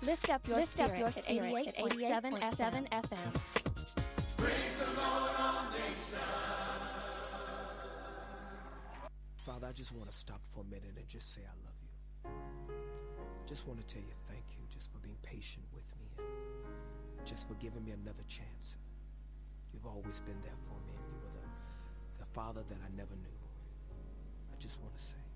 Lift up your spirit at 88.7 FM. Praise the Lord, all nations. Father, I just want to stop for a minute and just say I love you. Just want to tell you thank you just for being patient with me and just for giving me another chance. You've always been there for me, and you were the father that I never knew. I just want to say